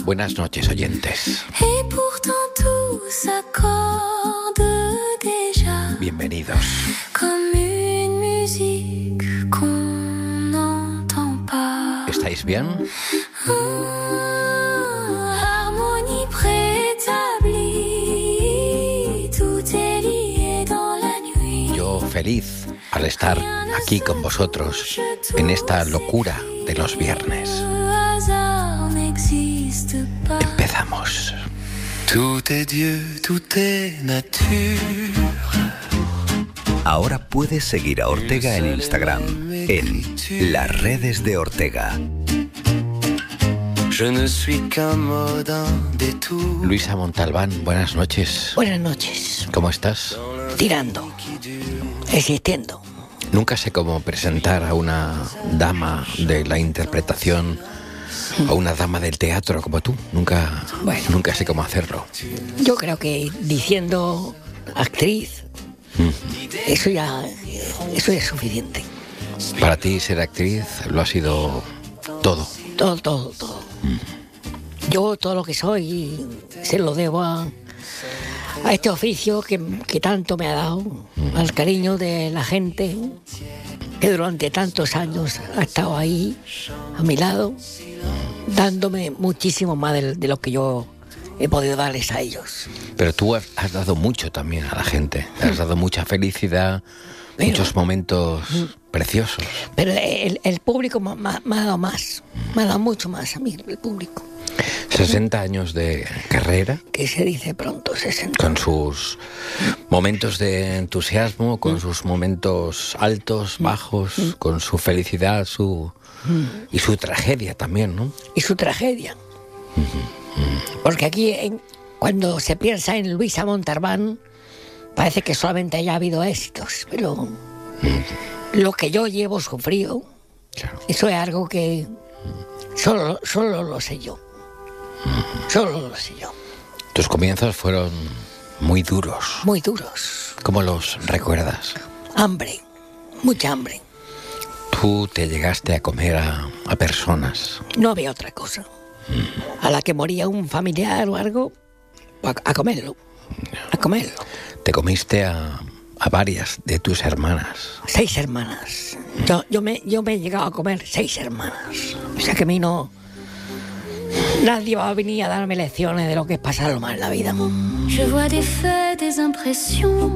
Buenas noches, oyentes. Bienvenidos. ¿Estáis bien? Yo feliz al estar aquí con vosotros en esta locura de los viernes. Empezamos. Tout est Dieu, tout est nature. Ahora puedes seguir a Ortega en Instagram, en las redes de Ortega. Je ne suis qu'un mot d'un détour. Luisa Montalbán, buenas noches. Buenas noches. ¿Cómo estás? Tirando. Existiendo. Nunca sé cómo presentar a una dama de la interpretación, a una dama del teatro como tú. Nunca sé cómo hacerlo. Yo creo que diciendo actriz, eso ya es suficiente. Para ti ser actriz lo ha sido todo. Todo. Yo todo lo que soy se lo debo a este oficio que tanto me ha dado, al cariño de la gente que durante tantos años ha estado ahí a mi lado, dándome muchísimo más de lo que yo he podido darles a ellos. Pero tú has dado mucho también a la gente, has dado mucha felicidad, muchos momentos preciosos. Pero el público me ha dado más, me ha dado mucho más a mí, el público. 60 años de carrera. Que se dice pronto, 60. Con sus momentos de entusiasmo, con sus momentos altos, bajos, con su felicidad, y su tragedia también, ¿no? Y su tragedia. Porque aquí, cuando se piensa en Luisa Montalbán, parece que solamente haya habido éxitos, pero lo que yo llevo sufrido, claro, eso es algo que solo lo sé yo. Solo lo sé yo. Tus comienzos fueron muy duros. Muy duros. ¿Cómo los recuerdas? Hambre, mucha hambre. Tú te llegaste a comer a personas. No había otra cosa. A la que moría un familiar o algo, a comerlo. A comerlo. Te comiste a varias de tus hermanas. 6 hermanas. Yo me he llegado a comer 6 hermanas. O sea que a mí no... Nadie va a venir a darme lecciones de lo que es pasarlo mal en la vida. Je vois des faits, des impressions,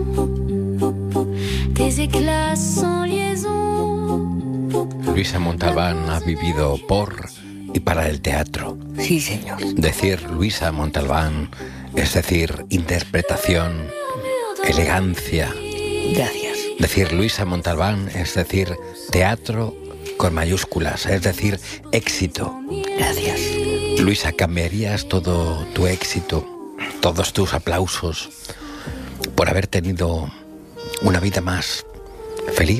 des éclats sans liaison. Luisa Montalbán ha vivido por y para el teatro. Sí, señor. Decir Luisa Montalbán es decir interpretación, elegancia. Gracias. Decir Luisa Montalbán es decir teatro con mayúsculas, es decir éxito. Gracias. Luisa, ¿cambiarías todo tu éxito, todos tus aplausos, por haber tenido una vida más feliz?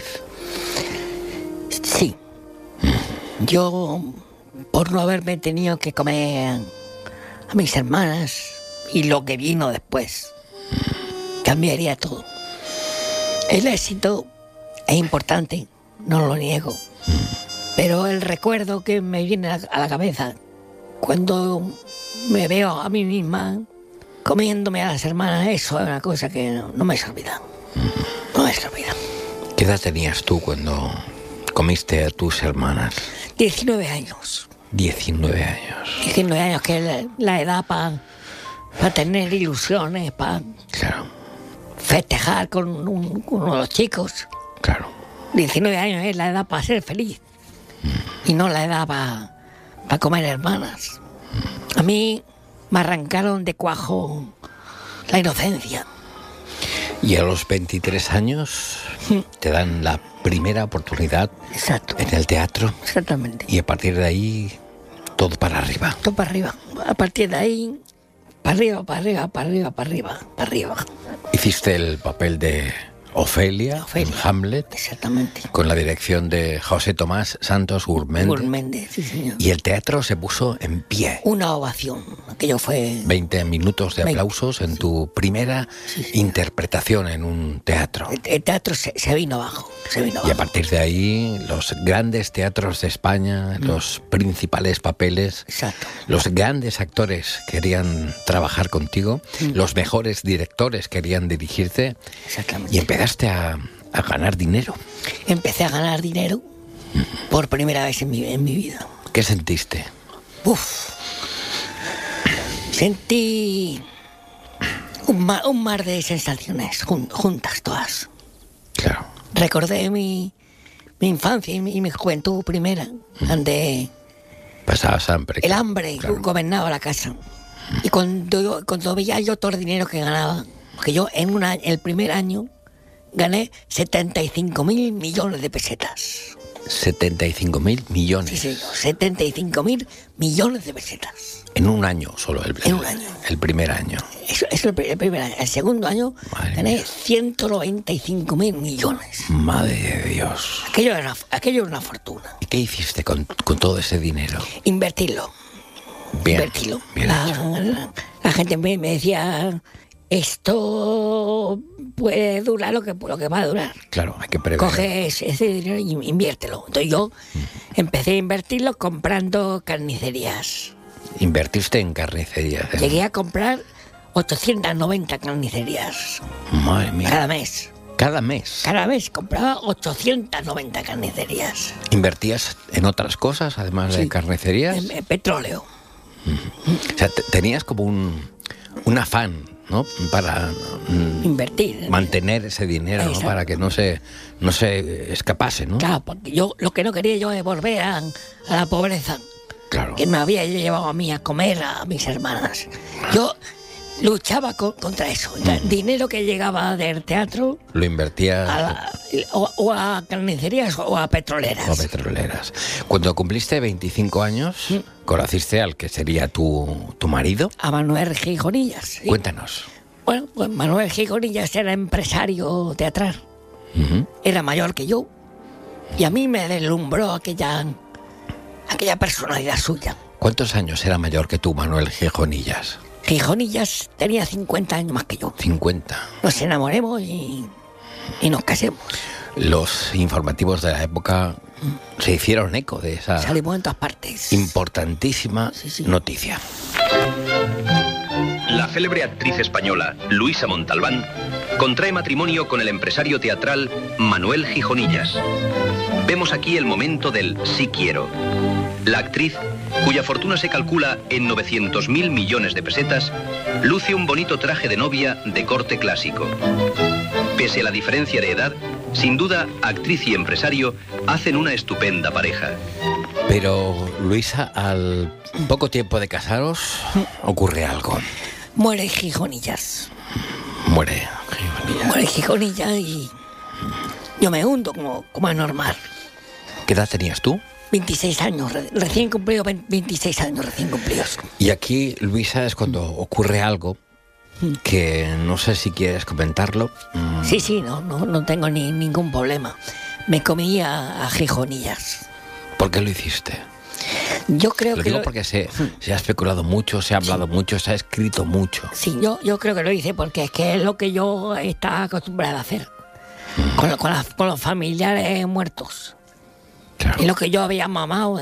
Sí. Yo, por no haberme tenido que comer a mis hermanas y lo que vino después, cambiaría todo. El éxito es importante, no lo niego, pero el recuerdo que me viene a la cabeza cuando me veo a mí misma comiéndome a las hermanas, eso es una cosa que no me se olvida. No me se olvida. ¿Qué edad tenías tú cuando comiste a tus hermanas? 19 años. 19 años. 19 años, que es la edad para tener ilusiones, para Claro, festejar con uno de los chicos. claro. 19 años es la edad para ser feliz y no la edad para comer hermanas. A mí me arrancaron de cuajo la inocencia. Y a los 23 años te dan la primera oportunidad Exacto. en el teatro Exactamente. y a partir de ahí todo para arriba. Todo para arriba. A partir de ahí, para arriba, para arriba, para arriba, para arriba, para arriba. Hiciste el papel de Ofelia, en Hamlet, Exactamente. con la dirección de José Tomás Santos Gurméndez. Gurméndez, sí, señor. Y el teatro se puso en pie. Una ovación. Aquello fue... 20 minutos de 20, aplausos en tu primera interpretación en un teatro. El teatro se vino abajo. Y a partir de ahí, los grandes teatros de España, los principales papeles, Exacto. los grandes actores querían trabajar contigo, los mejores directores querían dirigirte, Exactamente. y empezaste a ganar dinero. Empecé a ganar dinero por primera vez en mi vida. ¿Qué sentiste? Sentí un mar de sensaciones juntas todas. Claro. Recordé mi infancia y mi juventud primera, donde Pasabas hambre. el hambre gobernaba la casa. Y cuando veía yo todo el dinero que ganaba, porque yo el primer año gané 75.000 millones de pesetas. 75.000 millones. Sí, señor, 75.000 millones de pesetas. En un año solo. En un año. El primer año. Eso es el primer año. El segundo año Madre gané mía. 195.000 millones. Madre de Dios. Aquello era una fortuna. ¿Y qué hiciste con todo ese dinero? Invertirlo. Bien. Invertirlo. Bien hecho. La gente me decía, esto puede durar lo que va a durar. Claro, hay que prever. Coge ese dinero y inviértelo. Entonces yo empecé a invertirlo comprando carnicerías. Invertiste en carnicerías. ¿eh? Llegué a comprar 890 carnicerías Madre mía. cada mes. Cada mes. Cada mes compraba 890 carnicerías. ¿Invertías en otras cosas, además de Sí. carnicerías? En petróleo. O sea, tenías como un afán, ¿no? Para Invertir. mantener ese dinero, ¿no? Exacto. Para que no se escapase, ¿no? Claro, porque yo lo que no quería yo es volver a la pobreza Claro. que me había llevado a mí a comer a mis hermanas. Yo luchaba contra eso. El dinero que llegaba del teatro Lo invertías o a carnicerías o a petroleras. o petroleras. Cuando cumpliste 25 años, conociste al que sería tu marido. A Manuel Gijonillas. ¿Sí? Cuéntanos. Bueno, pues Manuel Gijonillas era empresario teatral. Ujú. Era mayor que yo. Y a mí me deslumbró aquella personalidad suya. ¿Cuántos años era mayor que tú, Manuel Gijonillas? Gijonillas tenía 50 años más que yo. 50. Nos enamoremos y nos casemos. Los informativos de la época se hicieron eco de esa Salimos en todas partes. importantísima Sí. noticia. La célebre actriz española Luisa Montalbán contrae matrimonio con el empresario teatral Manuel Gijonillas. Vemos aquí el momento del sí quiero. La actriz, cuya fortuna se calcula en 900.000 millones de pesetas, luce un bonito traje de novia de corte clásico. Pese a la diferencia de edad, sin duda, actriz y empresario hacen una estupenda pareja. Pero, Luisa, al poco tiempo de casaros, ocurre algo. Muere Gijonillas. Muere Gijonillas. Muere Gijonillas y yo me hundo como es normal. ¿Qué edad tenías tú? 26 años, recién cumplido 26 años recién cumplidos. Y aquí, Luisa, es cuando ocurre algo que no sé si quieres comentarlo. Sí, no tengo ningún problema. Me comí a Gijonillas. ¿Por qué lo hiciste? Yo creo Lo que digo porque se ha especulado mucho, se ha hablado mucho, se ha escrito mucho. Sí, yo creo que lo hice porque es que es lo que yo estaba acostumbrada a hacer. Con los familiares muertos. Claro. Es lo que yo había mamado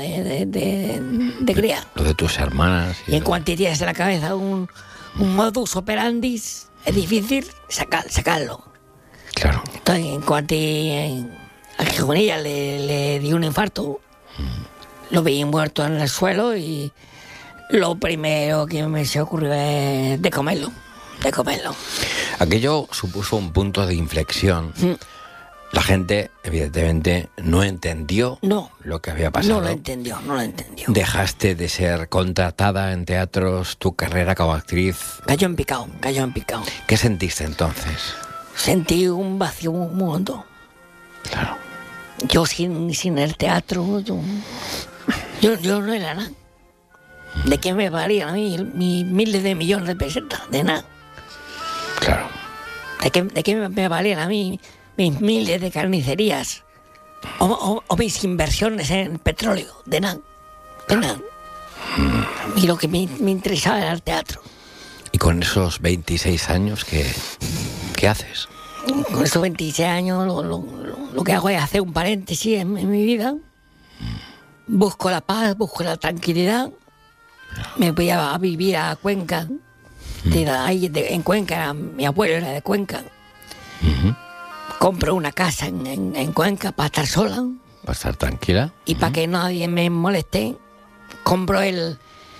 de cría. Lo de tus hermanas. Y en cuanto tienes en la cabeza un modus operandi, es difícil sacarlo. Claro. Entonces, en cuanto a Gijonillas le di un infarto, lo vi muerto en el suelo y lo primero que me se ocurrió es de comerlo. Aquello supuso un punto de inflexión. La gente, evidentemente, no entendió No. lo que había pasado. No lo entendió. Dejaste de ser contratada en teatros, tu carrera como actriz. Cayó en picado. ¿Qué sentiste entonces? Sentí un vacío muy hondo. Claro. Yo sin el teatro, yo no era nada. ¿De qué me valían a mí mis miles de millones de pesetas? De nada. Claro. ¿De qué me valían a mí mis miles de carnicerías o mis inversiones en petróleo, de nada. Y lo que me interesaba era el teatro. ¿Y con esos 26 años qué haces? Con esos 26 años lo que hago es hacer un paréntesis en mi vida. Busco la paz, busco la tranquilidad. Me voy a vivir a Cuenca. En Cuenca, mi abuelo era de Cuenca. Compro una casa en Cuenca para estar sola. Para estar tranquila. Y para que nadie me moleste, compro el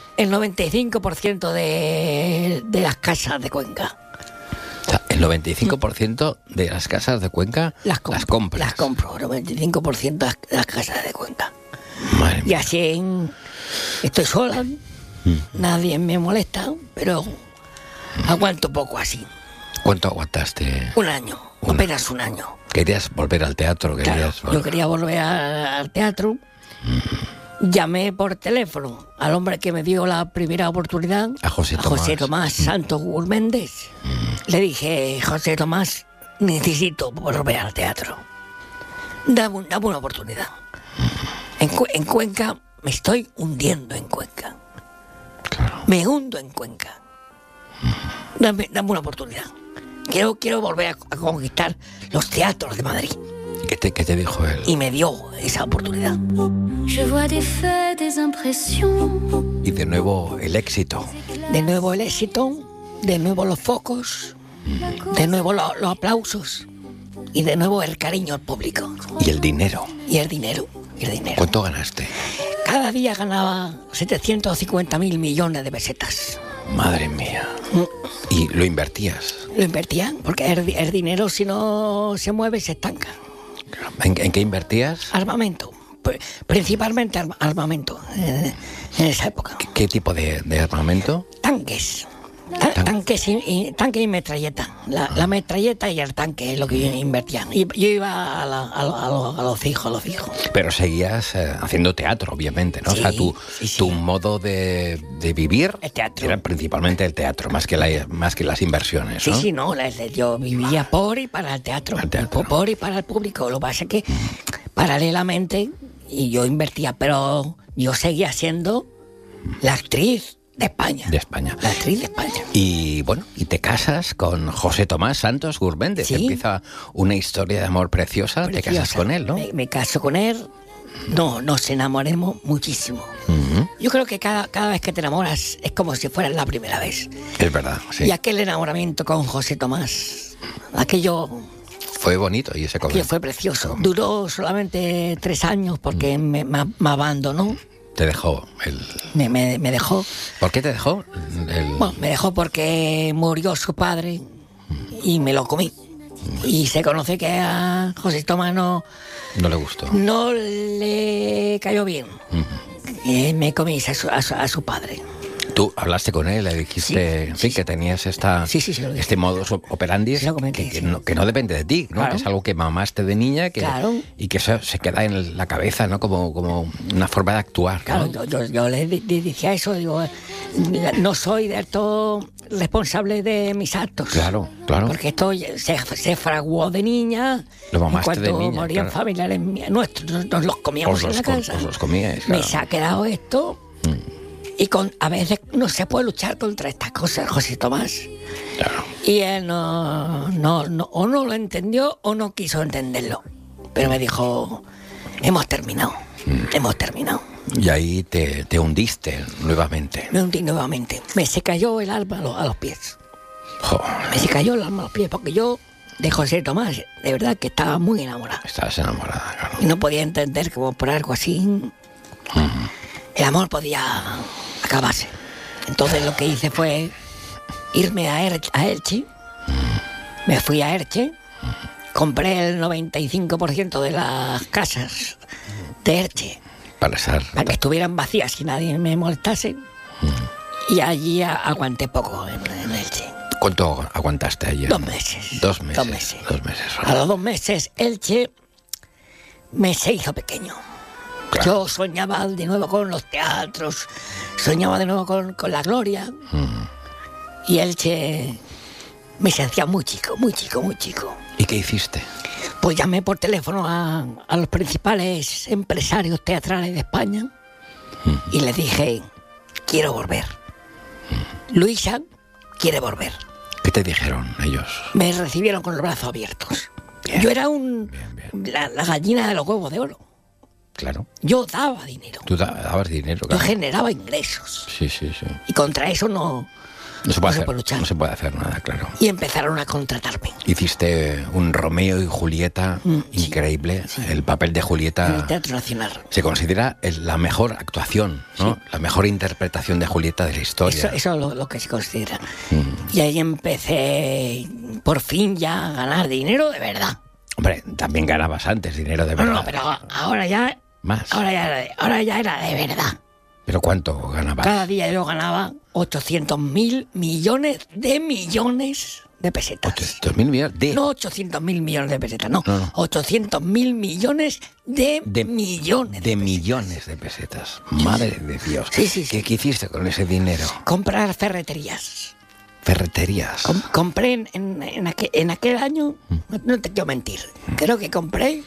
95% de las casas de Cuenca. O sea, el 95% de las casas de Cuenca las compras. Las compro, el 95% de las casas de Cuenca. Madre mía. Y así estoy sola, nadie me molesta, pero aguanto poco así. ¿Cuánto aguantaste? Un año, apenas un año. ¿Querías volver al teatro? Claro, yo quería volver al teatro. Llamé por teléfono al hombre que me dio la primera oportunidad, a José Tomás Santos Gurméndez. Le dije, José Tomás, necesito volver al teatro. Dame una oportunidad. En Cuenca, me estoy hundiendo en Cuenca. Claro. Me hundo en Cuenca. Dame una oportunidad. Quiero volver a conquistar los teatros de Madrid. ¿Qué te dijo él? Y me dio esa oportunidad. Je vois des faits, des impressions. Y de nuevo el éxito. De nuevo el éxito, de nuevo los focos, de nuevo los aplausos y de nuevo el cariño al público. Y el dinero. Y el dinero. ¿Cuánto ganaste? Cada día ganaba 750.000 millones de pesetas. Madre mía. ¿Y lo invertías? Lo invertía, porque el dinero, si no se mueve, se estanca. ¿En qué invertías? Armamento, principalmente armamento en esa época. ¿Qué tipo de armamento? Tanques. Tanques y metralleta. La metralleta y el tanque es lo que yo invertía. Yo iba a los fijos. Pero seguías haciendo teatro, obviamente, ¿no? Sí, o sea, sí. Tu modo de vivir El teatro. era principalmente el teatro, más que las inversiones, ¿no? Sí, no, yo vivía por y para el teatro. Por y para el público. Lo que pasa es que, paralelamente, y yo invertía, pero yo seguía siendo la actriz de España. De España. La actriz de España. Y bueno, y te casas con José Tomás Santos Gurméndez. Sí. Empieza una historia de amor preciosa. Te casas con él, ¿no? Me caso con él. No, nos enamoremos muchísimo. Yo creo que cada vez que te enamoras es como si fuera la primera vez. Es verdad, sí. Y aquel enamoramiento con José Tomás, aquello fue bonito y ese comienzo. fue precioso. Duró solamente 3 años porque me abandonó. Te dejó Me dejó. ¿Por qué te dejó? Bueno, me dejó porque murió su padre y me lo comí. Y se conoce que a José Tomás no le gustó. No le cayó bien. Me comí a su padre. Tú hablaste con él, le dijiste que tenías este modus operandi que no depende de ti, ¿no? Claro. Que es algo que mamaste de niña y que eso se queda en la cabeza, ¿no? Como una forma de actuar, ¿no? Claro, yo le decía eso, digo, no soy del todo responsable de mis actos. Claro. Porque esto se fraguó de niña. Lo mamaste de niña. Cuando morían familiares nuestros, nos los comíamos en la casa. Os los comíais, claro. Me se ha quedado esto. Y a veces no se puede luchar contra estas cosas, José Tomás. Claro. Y él o no lo entendió o no quiso entenderlo. Pero me dijo, hemos terminado. Y ahí te hundiste nuevamente. Me hundí nuevamente. Me se cayó el alma a los pies. Joder. Me se cayó el alma a los pies porque yo, de José Tomás, de verdad que estaba muy enamorada. Estabas enamorada, claro. Y no podía entender que por algo así el amor podía acabarse. Entonces lo que hice fue irme a Elche. Me fui a Elche, compré el 95% de las casas de Elche para que estuvieran vacías y nadie me molestase. Y allí aguanté poco en Elche. ¿Cuánto aguantaste allí? 2 meses. 2 meses. 2 meses. 2 meses. A los 2 meses Elche se hizo pequeño. Claro. Yo soñaba de nuevo con los teatros, soñaba de nuevo con la gloria. Y Elche me sentía muy chico. ¿Y qué hiciste? Pues llamé por teléfono a los principales empresarios teatrales de España y les dije, quiero volver. Luisa quiere volver. ¿Qué te dijeron ellos? Me recibieron con los brazos abiertos. Bien, Yo era bien. la gallina de los huevos de oro. Claro. Yo daba dinero. Tú dabas dinero, Yo claro. generaba ingresos. Sí. Y contra eso no se puede hacer, luchar. no se puede hacer nada, claro. Y empezaron a contratarme. Hiciste un Romeo y Julieta increíble. sí. El papel de En Julieta el Teatro Nacional. se considera la mejor actuación, ¿no? La mejor interpretación de Julieta de la historia. Eso es lo que se considera. Y ahí empecé, por fin, ya a ganar dinero de verdad. Hombre, también ganabas antes dinero de verdad. No, pero ahora ya... Más. Ahora ya era de verdad. ¿Pero cuánto ganabas? Cada día yo ganaba 800.000 millones de pesetas. 800.000 millones de... No 800.000 millones de pesetas, no. No. 800.000 millones de millones. De millones de pesetas. Madre de Dios. Sí. ¿Qué hiciste con ese dinero? Comprar ferreterías. Ferreterías. Compré en aquel año, no te quiero mentir, creo que compré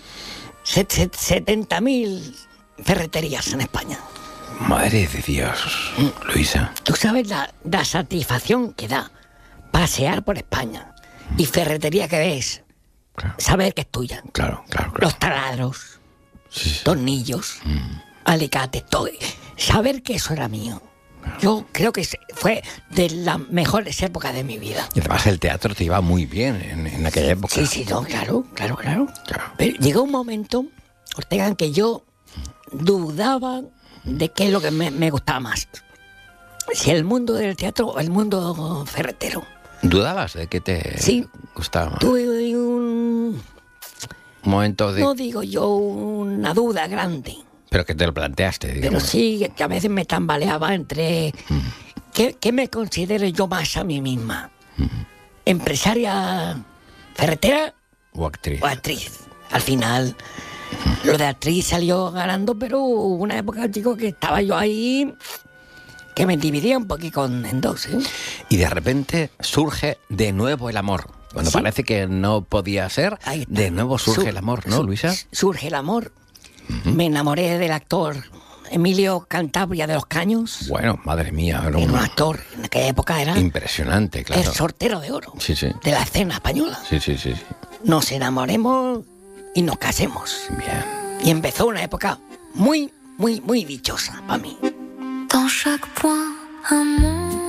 70.000 ferreterías en España. Madre de Dios, Luisa. Tú sabes la satisfacción que da pasear por España y ferretería que ves, Claro. saber que es tuya. Claro. Los taladros, Sí. tornillos, alicates, todo. Saber que eso era mío. Yo creo que fue de las mejores épocas de mi vida. Y además el teatro te iba muy bien en aquella época. Sí, no, claro. Claro. Pero llegó un momento, Ortega, en que yo dudaba de qué es lo que me gustaba más. Si el mundo del teatro o el mundo ferretero. ¿Dudabas de que te Sí. gustaba más? Tuve un momento de... No digo yo una duda grande, Pero que te lo planteaste, digamos. pero sí que a veces me tambaleaba entre ¿qué me considero yo más a mí misma? ¿Empresaria ferretera O actriz. o actriz? Al final, lo de actriz salió ganando, pero hubo una época, chico, que estaba yo ahí, que me dividía un poquito en dos, ¿eh? Y de repente surge de nuevo el amor. Cuando Sí. parece que no podía ser, Ahí está. de nuevo surge el amor, ¿no, Luisa? Surge el amor. Me enamoré del actor Emilio Cantabria de los Caños. Bueno, madre mía, era Era un actor, en aquella época era impresionante, claro. el sortero de oro Sí. de la escena española. Sí. Nos enamoremos y nos casemos. Bien. Y empezó una época muy, muy, muy dichosa para mí. Dans chaque point, un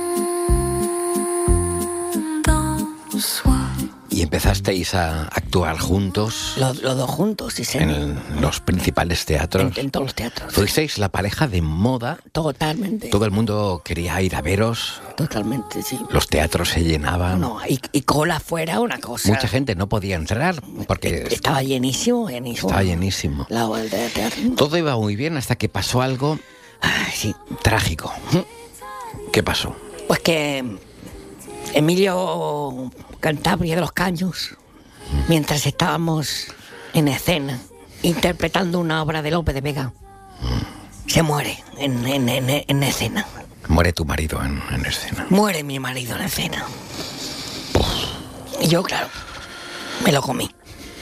monde en soi. Y empezasteis a actuar juntos Los dos juntos, sí, señor. en los principales teatros. En todos los teatros. Fuisteis la pareja de moda. Totalmente. Todo el mundo quería ir a veros. Totalmente, sí. Los teatros se llenaban. No, y cola fuera una cosa. Mucha gente no podía entrar porque Estaba llenísimo. estaba llenísimo. La hora del teatro. Todo iba muy bien hasta que pasó algo Ay, sí. trágico. ¿Qué pasó? Pues que Emilio Cantabria de los Caños, mientras estábamos en escena interpretando una obra de Lope de Vega, se muere en escena. Muere tu marido en escena. Muere mi marido en escena. Y yo, claro, me lo comí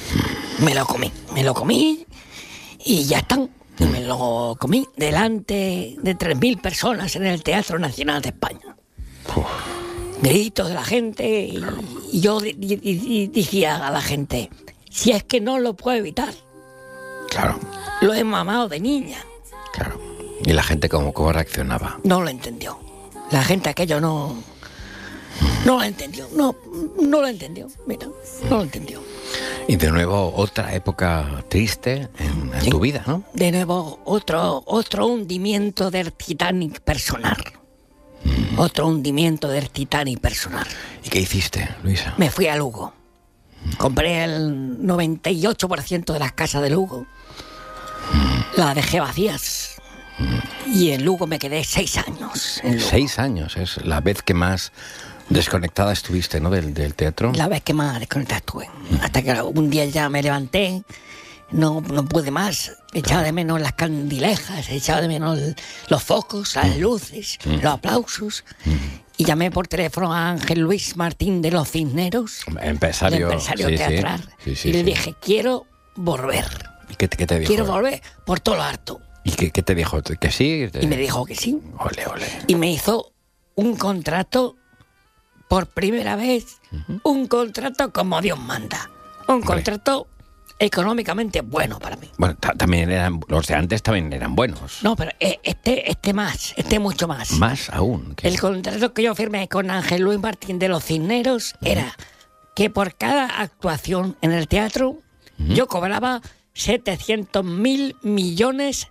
y ya están. Y me lo comí delante de 3.000 personas en el Teatro Nacional de España. Gritos de la gente y yo decía a la gente, si es que no lo puedo evitar, Claro. lo he mamado de niña. Claro. ¿Y la gente cómo reaccionaba? No lo entendió. La gente aquello no lo entendió. No lo entendió. Mira, no lo entendió. Y de nuevo otra época triste en Sí. tu vida, ¿no? De nuevo, otro hundimiento del Titanic personal. Otro hundimiento del Titanic personal. ¿Y qué hiciste, Luisa? Me fui a Lugo. Compré el 98% de las casas de Lugo. Las dejé vacías. Y en Lugo me quedé 6 años. En Lugo. 6 años, es la vez que más desconectada estuviste, ¿no? Del teatro. La vez que más desconectada estuve. Hasta que un día ya me levanté, no pude más. Echaba de menos las candilejas, echaba de menos los focos, las luces, los aplausos. Y llamé por teléfono a Ángel Luis Martín de los Cisneros, Empresario, el empresario sí, teatral, sí, y le sí. dije, quiero volver. ¿Y qué te dijo? Quiero volver por todo lo harto. ¿Y qué te dijo? ¿Que sí? Y me dijo que sí. Ole. Y me hizo un contrato, por primera vez, un contrato como Dios manda. Un contrato económicamente bueno para mí. Bueno, también los de antes también eran buenos. No, pero este mucho más. Más aún. El contrato que yo firmé con Ángel Luis Martín de los Cisneros era que por cada actuación en el teatro yo cobraba 700.000 millones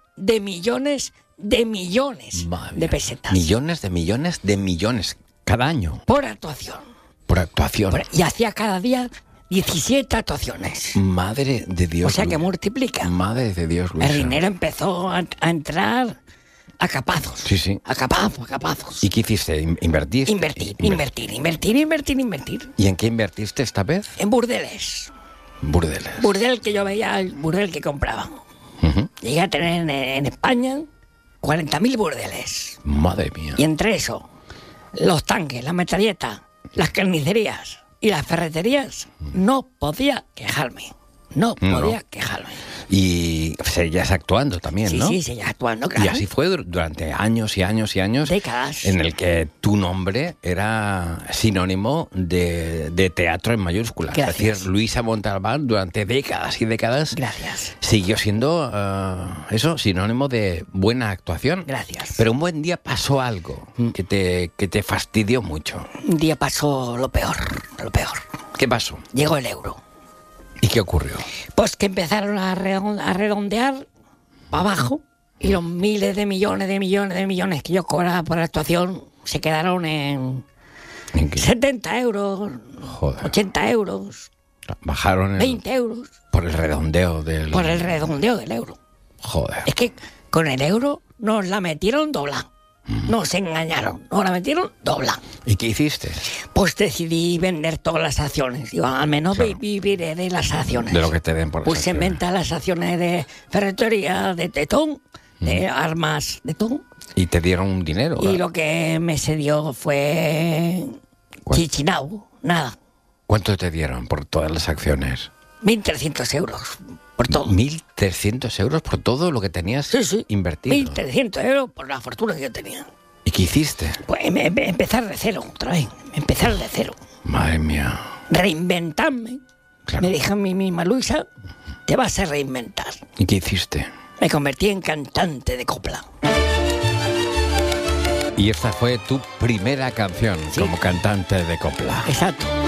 de pesetas. Millones de millones cada año. Por actuación. Por actuación. Y hacía cada día 17 actuaciones. Madre de Dios. O sea que Luis. multiplica. Madre de Dios, Luisa. El dinero empezó a entrar a capazos. Sí. A capazos. ¿Y qué hiciste? ¿Invertiste? Invertir. ¿Y en qué invertiste esta vez? En burdeles. Burdeles. Burdel que yo veía, el burdel que compraban. Ujú. Llegué a tener en España 40.000 burdeles. Madre mía. Y entre eso, los tanques, las metralletas, las carnicerías y las ferreterías, no podía quejarme. No podía quejarme. Y seguías actuando también, ¿no? Sí, seguía actuando, claro. Y así fue durante años y años y años. Décadas. En el que tu nombre era sinónimo de teatro en mayúsculas. Gracias. Es decir, Luisa Montalbán durante décadas y décadas Gracias. siguió siendo sinónimo de buena actuación. Gracias. Pero un buen día pasó algo que te fastidió mucho. Un día pasó lo peor. ¿Qué pasó? Llegó el euro. ¿Y qué ocurrió? Pues que empezaron a redondear para abajo y los miles de millones que yo cobraba por actuación se quedaron en ¿En qué? 70 euros, Joder. 80 euros, Bajaron 20 euros por el redondeo del... por el redondeo del euro. Joder. Es que con el euro nos la metieron dobla. Nos engañaron, nos la metieron dobla. ¿Y qué hiciste? Pues decidí vender todas las acciones. Digo, al menos Claro. viviré de las acciones. De lo que te den por Pues las se acciones. inventa las acciones de ferretería, de tetón, de armas, de todo. ¿Y te dieron un dinero? Y lo que me se dio fue chichinau, nada. ¿Cuánto te dieron por todas las acciones? 1.300 euros por todo. 1.300 euros por todo lo que tenías Sí. invertido. 1.300 euros por la fortuna que yo tenía. ¿Y qué hiciste? Pues empezar de cero, otra vez. Empezar de cero. Madre mía. Reinventarme. Claro. Me dijo a mí misma, Luisa, te vas a reinventar. ¿Y qué hiciste? Me convertí en cantante de copla. Y esta fue tu primera canción Sí. como cantante de copla. Exacto.